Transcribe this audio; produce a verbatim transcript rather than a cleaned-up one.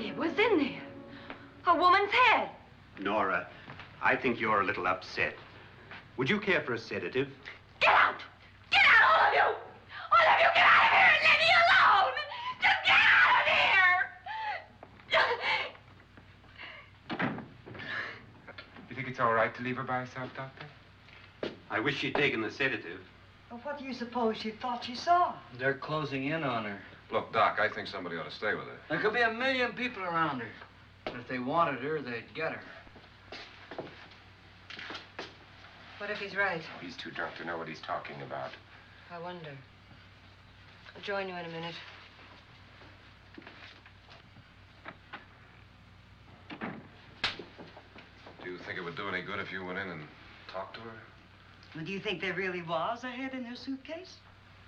It was in there. A woman's head. Nora, I think you're a little upset. Would you care for a sedative? Get out! Get out, all of you! All of you, get out of here and leave me alone! Just get out of here! You think it's all right to leave her by herself, Doctor? I wish she'd taken the sedative. Well, what do you suppose she thought she saw? They're closing in on her. Look, Doc, I think somebody ought to stay with her. There could be a million people around her. But if they wanted her, they'd get her. What if he's right? He's too drunk to know what he's talking about. I wonder. I'll join you in a minute. Do you think it would do any good if you went in and talked to her? Well, do you think there really was a head in her suitcase?